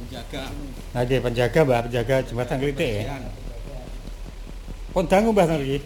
Oke, penjaga Mbah, penjaga jembatan Klitik ya. Pun dangu Mbah niki.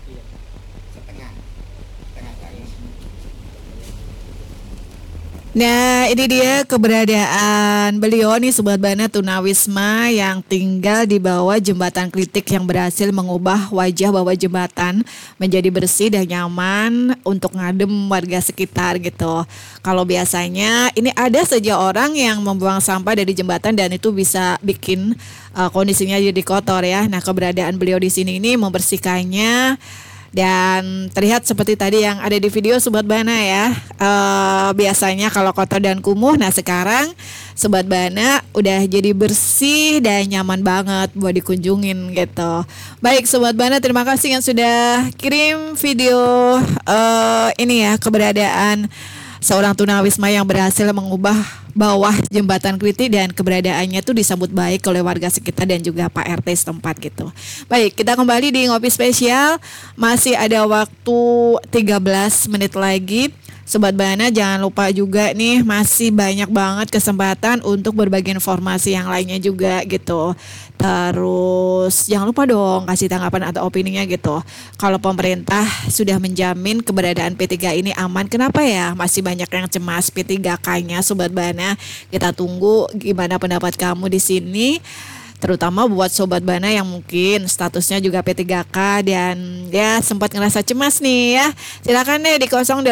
Nah, ini dia keberadaan beliau nih Sobat Bana tunawisma yang tinggal di bawah jembatan Klitik yang berhasil mengubah wajah bawah jembatan menjadi bersih dan nyaman untuk ngadem warga sekitar gitu. Kalau biasanya ini ada saja orang yang membuang sampah dari jembatan dan itu bisa bikin kondisinya jadi kotor ya. Nah, keberadaan beliau di sini ini membersihkannya dan terlihat seperti tadi yang ada di video Sobat Bana ya. Biasanya kalau kotor dan kumuh, nah sekarang Sobat Bana udah jadi bersih dan nyaman banget buat dikunjungin gitu. Baik Sobat Bana, terima kasih yang sudah kirim video ini ya keberadaan seorang tunawisma yang berhasil mengubah bawah jembatan Klitik dan keberadaannya tuh disambut baik oleh warga sekitar dan juga Pak RT setempat gitu. Baik, kita kembali di Ngopi Spesial. Masih ada waktu 13 menit lagi. Sobat Bana jangan lupa juga nih masih banyak banget kesempatan untuk berbagi informasi yang lainnya juga gitu. Terus jangan lupa dong kasih tanggapan atau opininya gitu. Kalau pemerintah sudah menjamin keberadaan P3 ini aman, kenapa ya masih banyak yang cemas P3K-nya Sobat Bana? Kita tunggu gimana pendapat kamu di sini. Terutama buat Sobat Bana yang mungkin statusnya juga P3K dan ya sempat ngerasa cemas nih ya. Silakan deh di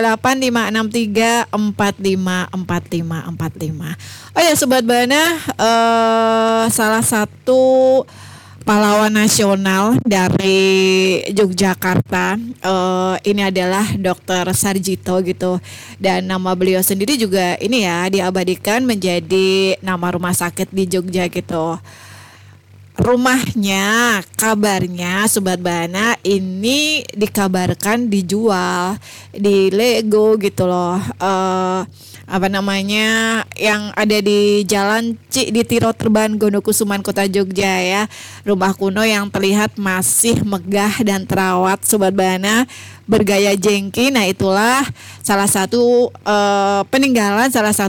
085563454545. Oh ya Sobat Bana, salah satu pahlawan nasional dari Yogyakarta ini adalah Dr. Sarjito gitu, dan nama beliau sendiri juga ini ya diabadikan menjadi nama rumah sakit di Jogja gitu. Rumahnya kabarnya Sobat Bana ini dikabarkan dijual di Lego gitu loh, apa namanya yang ada di Jalan di Tiro Terban Gonokusuman Kota Jogja ya. Rumah kuno yang terlihat masih megah dan terawat Sobat Bana, bergaya jengki. Nah itulah salah satu peninggalan salah satu